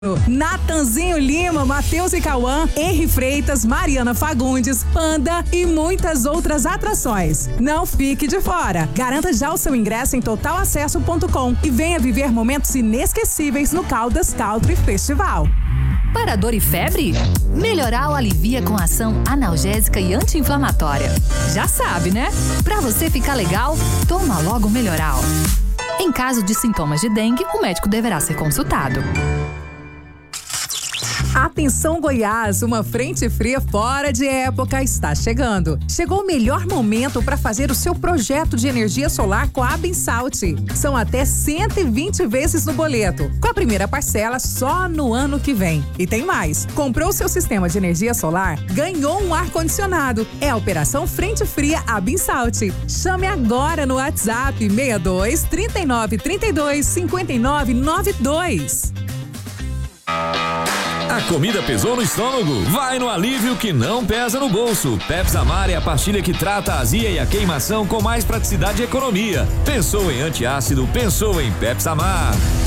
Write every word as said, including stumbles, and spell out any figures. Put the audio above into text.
Natanzinho Lima, Matheus e Cauã, Henri Freitas, Mariana Fagundes, Panda e muitas outras atrações. Não fique de fora. Garanta já o seu ingresso em total acesso ponto com e venha viver momentos inesquecíveis no Caldas Country Festival. Para dor e febre? Melhoral alivia com ação analgésica e anti-inflamatória. Já sabe, né? Pra você ficar legal, toma logo Melhoral. Em caso de sintomas de dengue, o médico deverá ser consultado. Atenção Goiás, uma frente fria fora de época está chegando. Chegou o melhor momento para fazer o seu projeto de energia solar com a Abensalt. São até cento e vinte vezes no boleto, com a primeira parcela só no ano que vem. E tem mais, comprou seu sistema de energia solar, ganhou um ar-condicionado. É a Operação Frente Fria Abensalt. Chame agora no WhatsApp seis dois, trinta e nove, trinta e dois, cinquenta e nove, noventa e dois. A comida pesou no estômago? Vai no alívio que não pesa no bolso. Pepsamar é a pastilha que trata a azia e a queimação com mais praticidade e economia. Pensou em antiácido? Pensou em Pepsamar.